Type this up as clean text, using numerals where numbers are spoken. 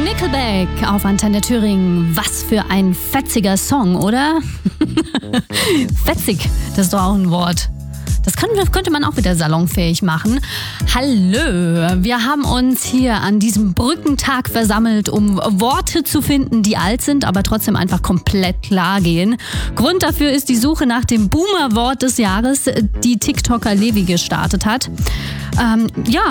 Nickelback auf Antenne Thüringen. Was für ein fetziger Song, oder? Fetzig, das ist doch auch ein Wort. Das könnte man auch wieder salonfähig machen. Hallo, wir haben uns hier an diesem Brückentag versammelt, um Worte zu finden, die alt sind, aber trotzdem einfach komplett klar gehen. Grund dafür ist die Suche nach dem Boomer-Wort des Jahres, die TikToker Levi gestartet hat.